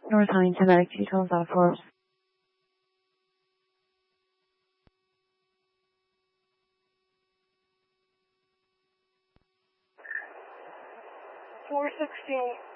North Huntington, medic 212 out of Forbes. 416.